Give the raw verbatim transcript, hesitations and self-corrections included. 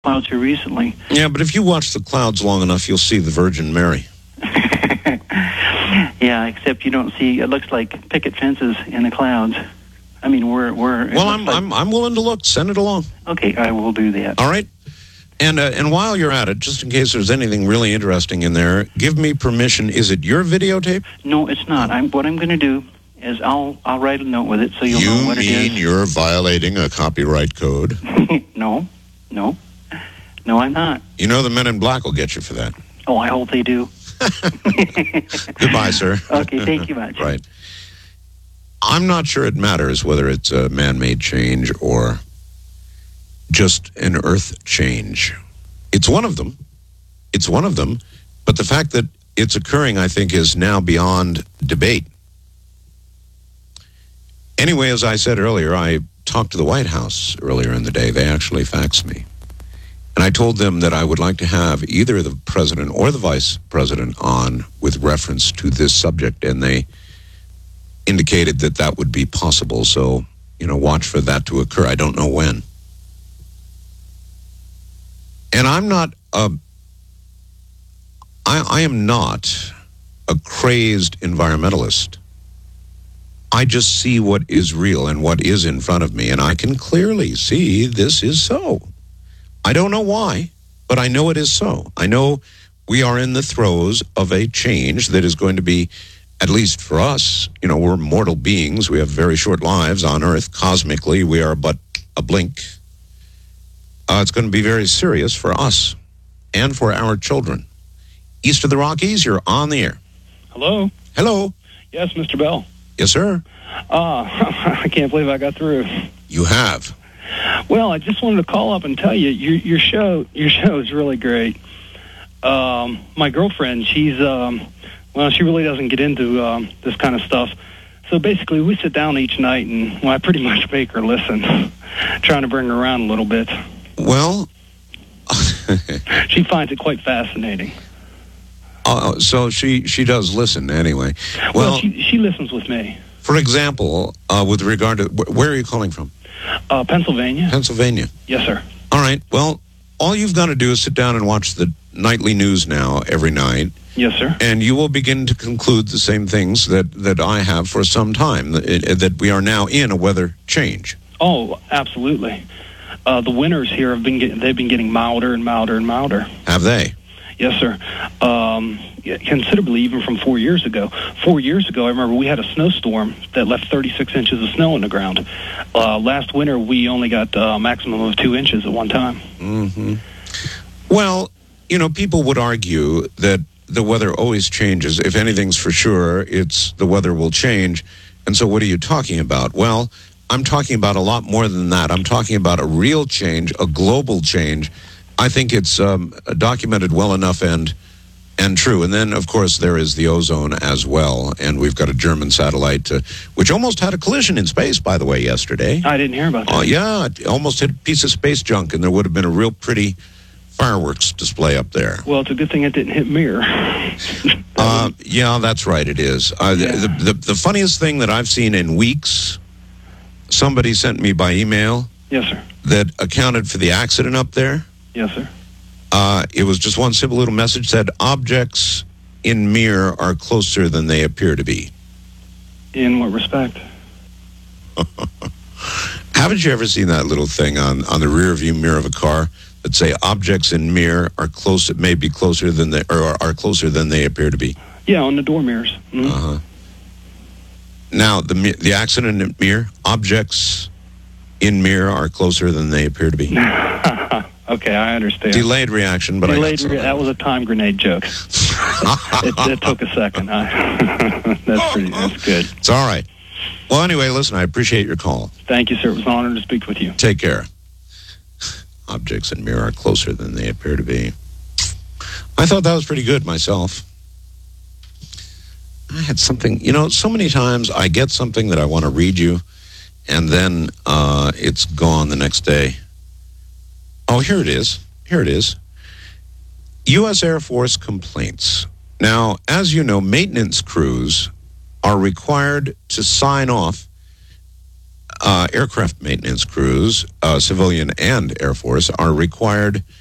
clouds here recently. Yeah, but if you watch the clouds long enough, you'll see the Virgin Mary. Yeah, except you don't see, it looks like picket fences in the clouds. I mean, we're... we're well, I'm, like, I'm I'm willing to look. Send it along. Okay, I will do that. All right. And uh, and while you're at it, just in case there's anything really interesting in there, give me permission. Is it your videotape? No, it's not. I'm what I'm going to do is I'll I'll write a note with it so you'll you know what it is. You mean you're violating a copyright code? No, no, no, I'm not. You know the Men in Black will get you for that. Oh, I hope they do. Goodbye, sir. Okay, thank you much. Right. I'm not sure it matters whether it's a man-made change or just an earth change. It's one of them. It's one of them. But the fact that it's occurring, I think, is now beyond debate. Anyway, as I said earlier, I talked to the White House earlier in the day. They actually faxed me. And I told them that I would like to have either the president or the vice president on with reference to this subject. And they indicated that that would be possible. So, you know, watch for that to occur. I don't know when. And I'm not a, I, I am not a crazed environmentalist. I just see what is real and what is in front of me, and I can clearly see this is so. I don't know why, but I know it is so. I know we are in the throes of a change that is going to be, at least for us, you know, we're mortal beings. We have very short lives on Earth. Cosmically, we are but a blink. Uh, it's going to be very serious for us and for our children. East of the Rockies, you're on the air. Hello? Hello? Yes, Mister Bell. Yes, sir. Uh, I can't believe I got through. You have. Well, I just wanted to call up and tell you, your, your show your show is really great. Um, my girlfriend, she's, um, well, she really doesn't get into um, this kind of stuff. So basically, we sit down each night, and well, I pretty much make her listen, trying to bring her around a little bit. Well, she finds it quite fascinating. Uh, so she, she does listen anyway. Well, Well, she, she listens with me. For example, uh, with regard to, wh- where are you calling from? Uh, Pennsylvania. Pennsylvania. Yes, sir. All right. Well, all you've got to do is sit down and watch the nightly news now every night. Yes, sir. And you will begin to conclude the same things that, that I have for some time, that, that we are now in a weather change. Oh, absolutely. Uh, the winters here have been getting, they've been getting milder and milder and milder. Have they? Yes, sir. Um, considerably, even from four years ago. Four years ago, I remember we had a snowstorm that left thirty-six inches of snow on the ground. Uh, last winter, we only got a maximum of two inches at one time. Mm-hmm. Well, you know, people would argue that the weather always changes. If anything's for sure, it's the weather will change. And so what are you talking about? Well, I'm talking about a lot more than that. I'm talking about a real change, a global change. I think it's um, documented well enough and and true. And then, of course, there is the ozone as well. And we've got a German satellite, uh, which almost had a collision in space, by the way, yesterday. I didn't hear about that. Oh, uh, yeah, it almost hit a piece of space junk, and there would have been a real pretty fireworks display up there. Well, it's a good thing it didn't hit Mir. uh, yeah, that's right, it is. Uh, Yeah. the, the, the funniest thing that I've seen in weeks, somebody sent me by email Yes, sir. that accounted for the accident up there. Yes, sir. Uh, it was just one simple little message said, objects in Mir are closer than they appear to be. In what respect? Haven't you ever seen that little thing on, on the rear view mirror of a car that say objects in Mir are close, may be closer than they, or are closer than they appear to be? Yeah, on the door mirrors. Mm-hmm. Uh-huh. Now, the the accident in Mir, objects in Mir are closer than they appear to be. Okay, I understand. Delayed reaction, but Delayed I got re- that was a time grenade joke. it, it took a second. I, that's pretty. That's good. It's all right. Well, anyway, listen, I appreciate your call. Thank you, sir. It was an honor to speak with you. Take care. Objects in Mir are closer than they appear to be. I thought that was pretty good myself. I had something, you know, so many times I get something that I want to read you, and then uh, it's gone the next day. Oh, here it is. Here it is. U S Air Force complaints. Now, as you know, maintenance crews are required to sign off uh, aircraft maintenance crews, uh, civilian and Air Force, are required